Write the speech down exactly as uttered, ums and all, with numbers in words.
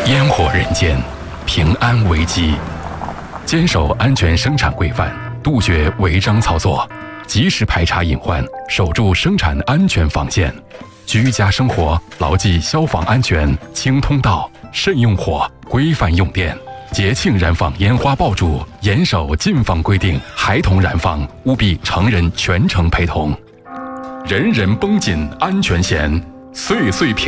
烟火人间，平安危机。坚守安全生产规范，杜绝违章操作，及时排查隐患，守住生产安全防线。居家生活牢记消防安全，清通道，慎用火，规范用电。节庆燃放烟花爆竹，严守禁放规定，孩童燃放务必成人全程陪同。人人绷紧安全弦，岁岁平。